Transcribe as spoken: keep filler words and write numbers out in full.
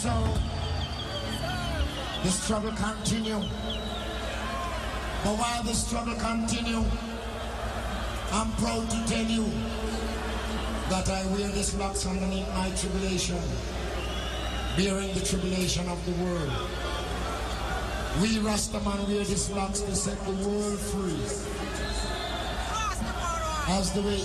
so the struggle continue. But while the struggle continue, I'm proud to tell you that I wear this locks underneath my tribulation, bearing the tribulation of the world. We Rastaman wear this locks to set the world free. As the way